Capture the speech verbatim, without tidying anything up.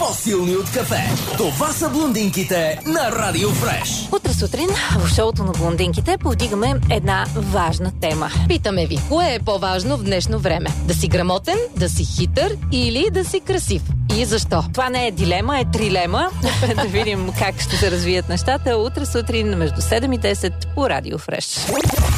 по-силни от кафе. Това са блондинките на Радио Фреш. Утре сутрин в шоуто на блондинките повдигаме една важна тема. Питаме ви, кое е по-важно в днешно време? Да си грамотен, да си хитър или да си красив? И защо? Това не е дилема, е трилема. Да видим как ще се развият нещата утре сутрин между седем и десет по Радио Фреш.